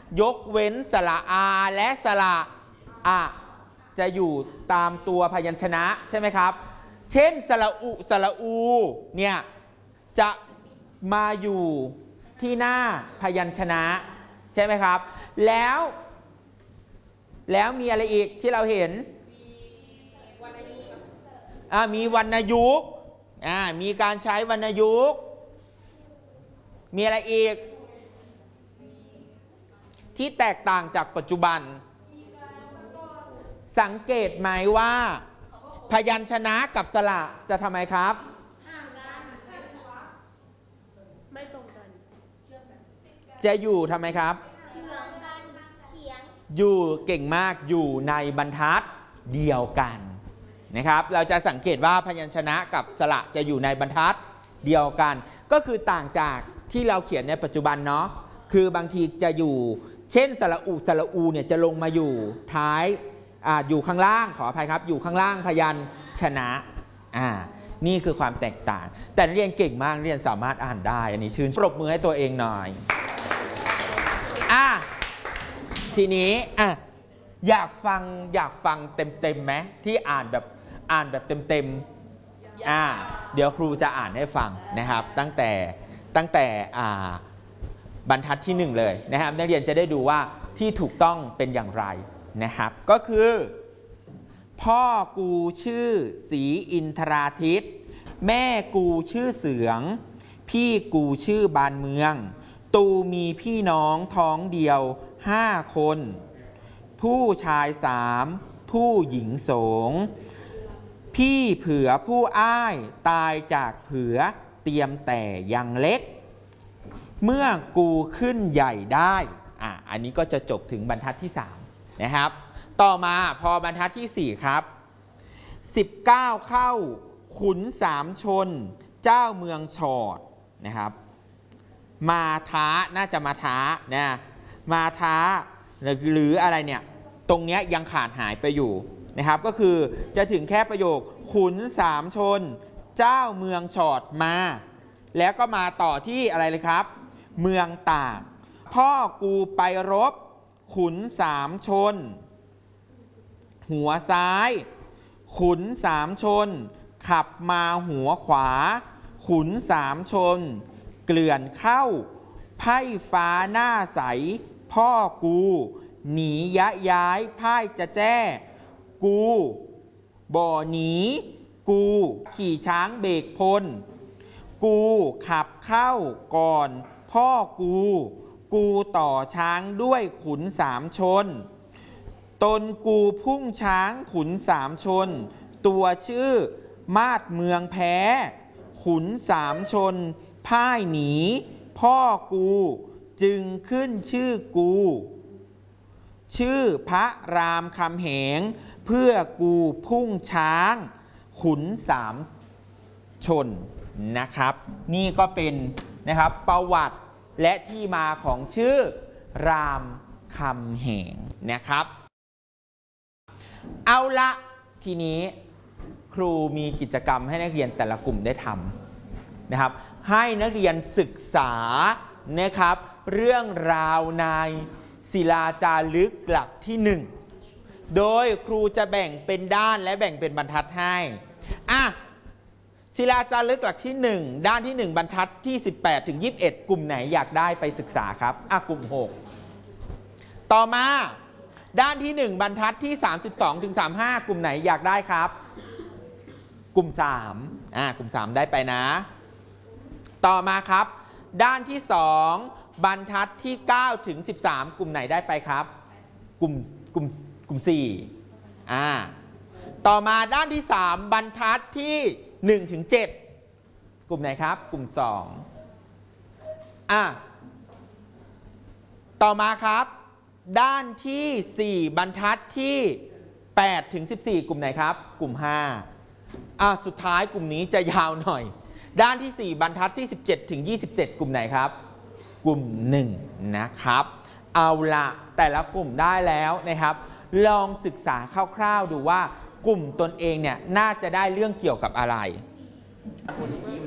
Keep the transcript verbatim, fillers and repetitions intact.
ยกเว้นสระอาและสระอะจะอยู่ตามตัวพยัญชนะใช่ไหมครับเช่นสระอุสระอูเนี่ยจะมาอยู่ที่หน้าพยัญชนะใช่ไหมครับแล้วแล้วมีอะไรอีกที่เราเห็นมีวรรณยุกต์มีการใช้วรรณยุกต์มีอะไรอีกที่แตกต่างจากปัจจุบันสังเกตไหมว่าพยัญชนะกับสระจะทำไมครับไม่ตรงกันจะอยู่ทำไมครับเฉียงกันเฉียงอยู่เก่งมากอยู่ในบรรทัดเดียวกันนะครับเราจะสังเกตว่าพยัญชนะกับสระจะอยู่ในบรรทัดเดียวกันก็คือต่างจากที่เราเขียนในปัจจุบันเนาะคือบางทีจะอยู่เช่นสระอุสระอูเนี่ยจะลงมาอยู่ท้ายอ่าอยู่ข้างล่างขออภัยครับอยู่ข้างล่างพยัญชนะอ่านี่คือความแตกต่างแต่เรียนเก่งมากเรียนสามารถอ่านได้อันนี้ชื่นปรบมือให้ตัวเองหน่อยอ่ะทีนี้อ่ะอยากฟังอยากฟังเต็มๆไหมที่อ่านแบบอ่านแบบเต็มๆอ่าเดี๋ยวครูจะอ่านให้ฟังนะครับตั้งแต่ตั้งแต่อ่าบรรทัดที่หนึ่งเลยนะครับนักเรียนจะได้ดูว่าที่ถูกต้องเป็นอย่างไรนะครับก็คือพ่อกูชื่อศรีอินทราทิตแม่กูชื่อเสืองพี่กูชื่อบานเมืองตูมีพี่น้องท้องเดียวห้าคนผู้ชายสามผู้หญิงสองพี่เผือผู้อ้ายตายจากเผือเตรียมแต่ยังเล็กเมื่อกูขึ้นใหญ่ได้อ่ะอันนี้ก็จะจบถึงบรรทัดที่สามนะครับต่อมาพอบรรทัดที่สี่ครับสิบเก้าเข้าขุนสามชนเจ้าเมืองชอดนะครับมาท้าน่าจะมาท้านะมาท้าหรืออะไรเนี่ยตรงเนี้ยยังขาดหายไปอยู่นะครับก็คือจะถึงแค่ประโยคขุนสามชนเจ้าเมืองชอดมาแล้วก็มาต่อที่อะไรเลยครับเมืองตากพ่อกูไปรบขุนสามชนหัวซ้ายขุนสามชนขับมาหัวขวาขุนสามชนเกลื่อนเข้าไพ่ฟ้าหน้าใสพ่อกูหนียะย้ายพ่ายจะแจ้กูบ่อหนีกูขี่ช้างเบกพลกูขับเข้าก่อนพ่อกูกูต่อช้างด้วยขุนสามชนตนกูพุ่งช้างขุนสามชนตัวชื่อมาดเมืองแพ้ขุนสามชนพ่ายหนีพ่อกูจึงขึ้นชื่อกูชื่อพระรามคำแหงเพื่อกูพุ่งช้างขุนสามชนนะครับนี่ก็เป็นนะครับประวัติและที่มาของชื่อรามคำแหงนะครับเอาละทีนี้ครูมีกิจกรรมให้นักเรียนแต่ละกลุ่มได้ทำนะครับให้นักเรียนศึกษานะครับเรื่องราวในศิลาจารึกหลักที่หนึ่งโดยครูจะแบ่งเป็นด้านและแบ่งเป็นบรรทัดให้อ่ะศิลาจารึกหลักที่หนึ่งด้านที่หนึ่งบรรทัดที่สิบแปดถึงยี่สิบเอ็ดกลุ่มไหนอยากได้ไปศึกษาครับอ่ะกลุ่มหกต่อมาด้านที่หนึ่งบรรทัดที่สามสิบสองถึงสามสิบห้ากลุ่มไหนอยากได้ครับกลุ่มสามอ่ากลุ่มสามได้ไปนะต่อมาครับด้านที่สองบรรทัดที่เก้าถึงสิบสามกลุ่มไหนได้ไปครับกลุ่มกลุ่มกลุ่มสี่อ่าต่อมาด้านที่สามบรรทัดที่หนึ่งถึงเจ็ดกลุ่มไหนครับกลุ่มสองอ่าต่อมาครับด้านที่สี่บรรทัดที่แปดถึงสิบสี่กลุ่มไหนครับกลุ่มห้าอ่าสุดท้ายกลุ่มนี้จะยาวหน่อยด้านที่สี่บรรทัดที่สิบเจ็ดถึงยี่สิบเจ็ดกลุ่มไหนครับกลุ่มหนึ่งนะครับเอาละแต่ละกลุ่มได้แล้วนะครับลองศึกษาคร่าวๆดูว่ากลุ่มตนเองเนี่ยน่าจะได้เรื่องเกี่ยวกับอะไร